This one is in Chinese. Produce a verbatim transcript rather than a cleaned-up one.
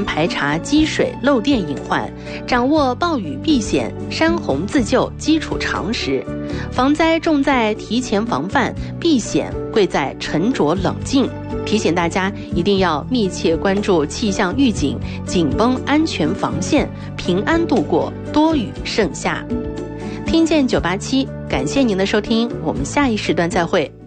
排查积水漏电隐患，掌握暴雨避险、山洪自救基础常识。防灾重在提前防范，避险贵在沉着冷静。提醒大家一定要密切关注气象预警，紧绷安全防线，平安度过多雨盛夏。听见九八七，感谢您的收听，我们下一时段再会。